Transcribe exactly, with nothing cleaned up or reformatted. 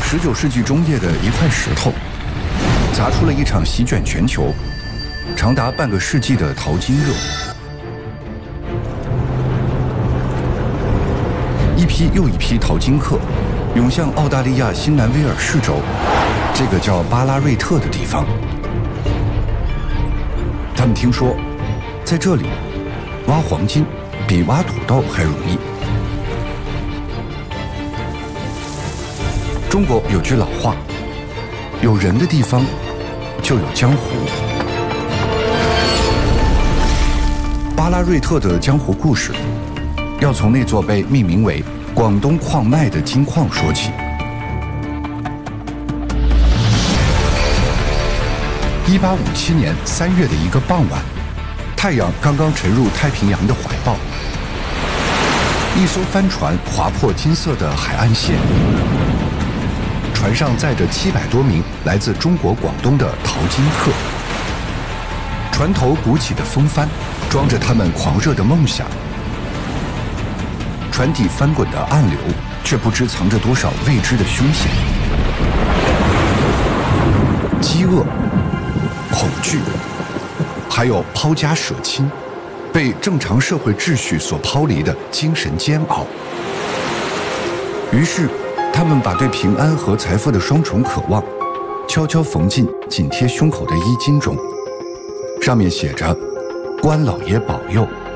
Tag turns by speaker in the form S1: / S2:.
S1: 十九世纪中叶的一块石头，砸出了一场席卷全球、长达半个世纪的淘金热。一批又一批淘金客涌向澳大利亚新南威尔士州这个叫巴拉瑞特的地方。他们听说，在这里挖黄金比挖土豆还容易。中国有句老话，有人的地方就有江湖。巴拉瑞特的江湖故事，要从那座被命名为广东矿脉的金矿说起。一八五七年三月的一个傍晚，太阳刚刚沉入太平洋的怀抱，一艘帆船划破金色的海岸线，船上载着七百多名来自中国广东的淘金客。船头鼓起的风帆，装着他们狂热的梦想。船底翻滚的暗流，却不知藏着多少未知的凶险。饥饿、恐惧，还有抛家舍亲，被正常社会秩序所抛离的精神煎熬。于是，他们把对平安和财富的双重渴望，悄悄缝进紧贴胸口的衣襟中，上面写着“关老爷保佑”。